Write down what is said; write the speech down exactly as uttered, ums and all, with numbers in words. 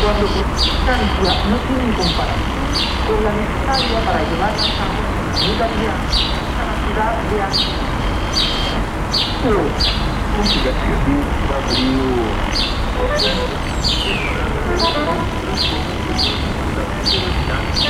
cuando por distancia no tienen comparación con la necesaria para llevar a cabo la modalidad capacidad de acción. Investigación W